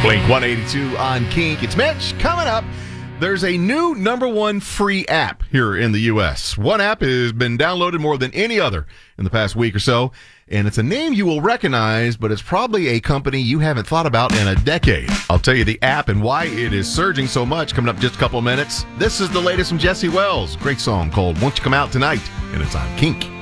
Blink 182 on Kink. It's Mitch. Coming up, there's a new number one free app here in the U.S. One app has been downloaded more than any other in the past week or so, and it's a name you will recognize, but it's probably a company you haven't thought about in a decade. I'll tell you the app and why it is surging so much coming up in just a couple of minutes. This is the latest from Jesse Wells. Great song called Won't You Come Out Tonight, and it's on Kink.